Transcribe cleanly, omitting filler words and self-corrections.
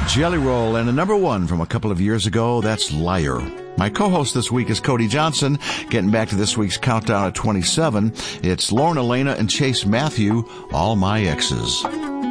Jelly Roll, and a number one from a couple of years ago, that's Liar. My co-host this week is Cody Johnson. Getting back to this week's countdown at 27, it's Lauren Elena and Chase Matthew, All My Exes.